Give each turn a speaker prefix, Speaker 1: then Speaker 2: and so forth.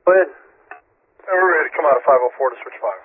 Speaker 1: Go ahead.
Speaker 2: We're ready to come out of 504 to switch 5.